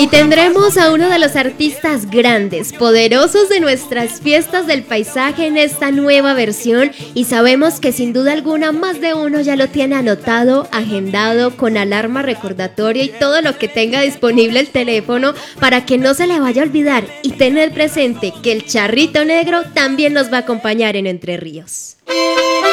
tendremos a uno de los artistas grandes, poderosos de nuestras fiestas del paisaje en esta nueva versión, y sabemos que sin duda alguna más de uno ya lo tiene anotado, agendado, con alarma recordatoria y todo lo que tenga disponible el teléfono para que no se le vaya a olvidar, y tener presente que el Charrito Negro también nos va a acompañar en Entre Ríos.